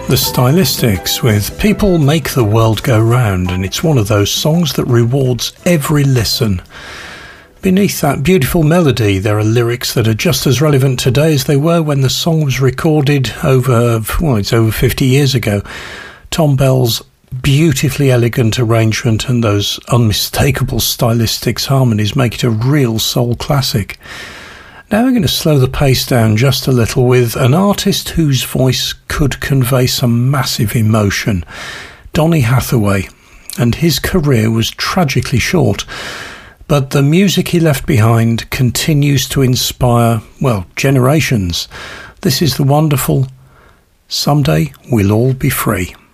The Stylistics with People Make the World Go Round, and it's one of those songs that rewards every listen. Beneath that beautiful melody, there are lyrics that are just as relevant today as they were when the song was recorded over 50 years ago. Tom Bell's beautifully elegant arrangement and those unmistakable Stylistics harmonies make it a real soul classic. Now we're going to slow the pace down just a little with an artist whose voice could convey some massive emotion, Donny Hathaway, and his career was tragically short, but the music he left behind continues to inspire, generations. This is the wonderful Someday We'll All Be Free.